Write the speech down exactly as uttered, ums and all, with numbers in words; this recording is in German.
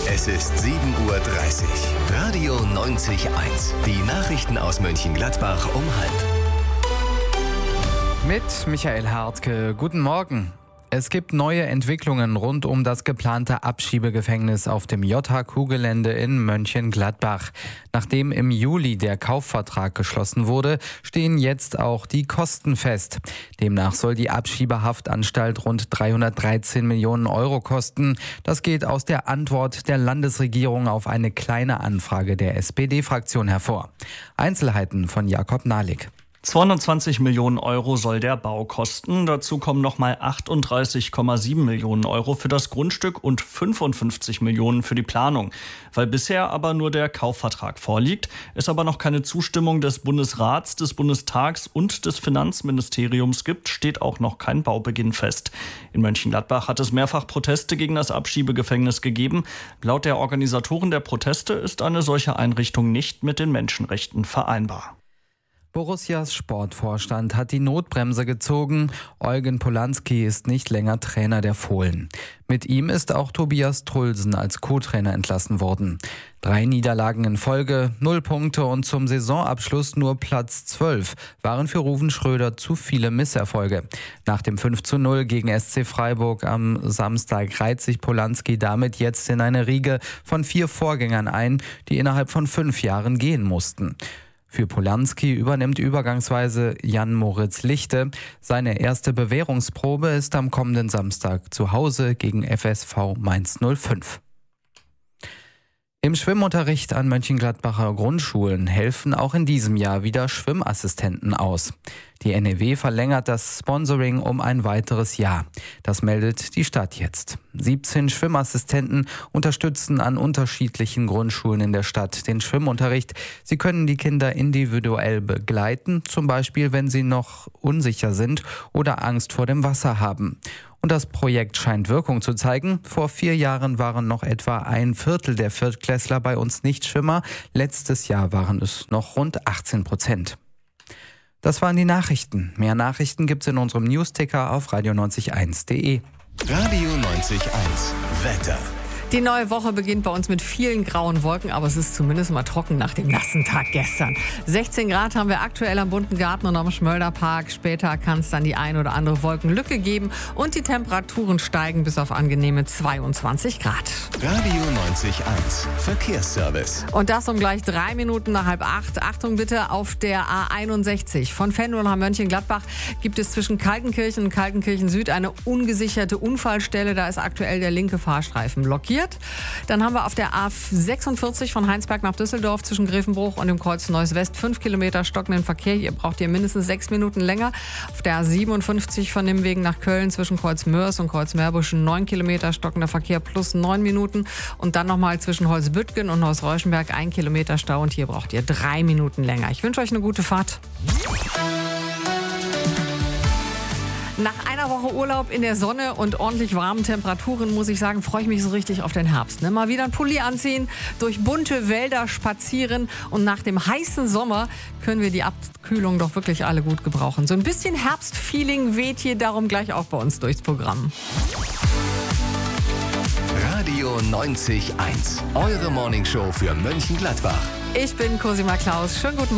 Es ist sieben Uhr dreißig. Radio neunzig Komma eins. Die Nachrichten aus Mönchengladbach um halb. Mit Michael Hartke. Guten Morgen. Es gibt neue Entwicklungen rund um das geplante Abschiebegefängnis auf dem J H Q-Gelände in Mönchengladbach. Nachdem im Juli der Kaufvertrag geschlossen wurde, stehen jetzt auch die Kosten fest. Demnach soll die Abschiebehaftanstalt rund dreihundertdreizehn Millionen Euro kosten. Das geht aus der Antwort der Landesregierung auf eine kleine Anfrage der S P D-Fraktion hervor. Einzelheiten von Jakob Nahlik. zweihundertzwanzig Millionen Euro soll der Bau kosten. Dazu kommen nochmal achtunddreißig Komma sieben Millionen Euro für das Grundstück und fünfundfünfzig Millionen für die Planung. Weil bisher aber nur der Kaufvertrag vorliegt, es aber noch keine Zustimmung des Bundesrats, des Bundestags und des Finanzministeriums gibt, steht auch noch kein Baubeginn fest. In Mönchengladbach hat es mehrfach Proteste gegen das Abschiebegefängnis gegeben. Laut der Organisatoren der Proteste ist eine solche Einrichtung nicht mit den Menschenrechten vereinbar. Borussias Sportvorstand hat die Notbremse gezogen. Eugen Polanski ist nicht länger Trainer der Fohlen. Mit ihm ist auch Tobias Trulsen als Co-Trainer entlassen worden. Drei Niederlagen in Folge, null Punkte und zum Saisonabschluss nur Platz zwölf waren für Ruven Schröder zu viele Misserfolge. Nach dem fünf zu null gegen S C Freiburg am Samstag reiht sich Polanski damit jetzt in eine Riege von vier Vorgängern ein, die innerhalb von fünf Jahren gehen mussten. Für Polanski übernimmt übergangsweise Jan-Moritz Lichte. Seine erste Bewährungsprobe ist am kommenden Samstag zu Hause gegen F S V Mainz null fünf. Im Schwimmunterricht an Mönchengladbacher Grundschulen helfen auch in diesem Jahr wieder Schwimmassistenten aus. Die N E W verlängert das Sponsoring um ein weiteres Jahr. Das meldet die Stadt jetzt. siebzehn Schwimmassistenten unterstützen an unterschiedlichen Grundschulen in der Stadt den Schwimmunterricht. Sie können die Kinder individuell begleiten, zum Beispiel wenn sie noch unsicher sind oder Angst vor dem Wasser haben. Und das Projekt scheint Wirkung zu zeigen. Vor vier Jahren waren noch etwa ein Viertel der Viertklässler bei uns Nichtschwimmer. Letztes Jahr waren es noch rund achtzehn Prozent. Das waren die Nachrichten. Mehr Nachrichten gibt's in unserem Newsticker auf radio neunzig Komma eins punkt de. Radio neunzig Komma eins. Wetter. Die neue Woche beginnt bei uns mit vielen grauen Wolken, aber es ist zumindest mal trocken nach dem nassen Tag gestern. sechzehn Grad haben wir aktuell am Bunten Garten und am Schmölderpark. Später kann es dann die ein oder andere Wolkenlücke geben und die Temperaturen steigen bis auf angenehme zweiundzwanzig Grad. Radio neunzig Komma eins. Verkehrsservice. Und das um gleich drei Minuten nach halb acht. Achtung bitte, auf der A einundsechzig von Venlo nach Mönchengladbach gibt es zwischen Kaltenkirchen und Kaltenkirchen Süd eine ungesicherte Unfallstelle. Da ist aktuell der linke Fahrstreifen blockiert. Dann haben wir auf der A sechsundvierzig von Heinsberg nach Düsseldorf zwischen Grevenbruch und dem Kreuz Neuss West fünf Kilometer stockenden Verkehr. Hier braucht ihr mindestens sechs Minuten länger. Auf der A siebenundfünfzig von Nimwegen nach Köln zwischen Kreuz Mörs und Kreuz Meerbusch neun Kilometer stockender Verkehr plus neun Minuten. Und dann nochmal zwischen Holzbüttgen und Haus-Reuschenberg ein Kilometer Stau und hier braucht ihr drei Minuten länger. Ich wünsche euch eine gute Fahrt. Nach einer Woche Urlaub in der Sonne und ordentlich warmen Temperaturen, muss ich sagen, freue ich mich so richtig auf den Herbst. Ne? Mal wieder ein Pulli anziehen, durch bunte Wälder spazieren und nach dem heißen Sommer können wir die Abkühlung doch wirklich alle gut gebrauchen. So ein bisschen Herbstfeeling weht hier darum gleich auch bei uns durchs Programm. Radio neunzig Komma eins. Eure Morningshow für Mönchengladbach. Ich bin Cosima Klaus. Schönen guten Morgen.